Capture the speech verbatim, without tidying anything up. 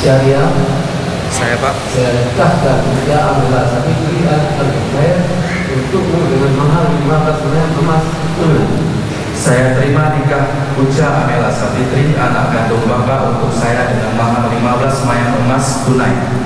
syariah. Saya Pak. Saya nikahkan ya Amela Sabitri Al-Khair untukmu dengan mahar lima belas gram emas tunai. Saya terima nikah Uja Amela Sabitri, anak kandung Bapak, untuk saya dengan mahar lima belas mayang emas tunai.